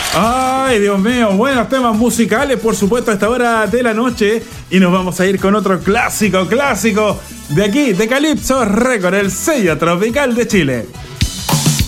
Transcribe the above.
Ay, Dios mío, buenos temas musicales, por supuesto, a esta hora de la noche. Y nos vamos a ir con otro clásico de aquí, de Calypso Record, el sello tropical de Chile.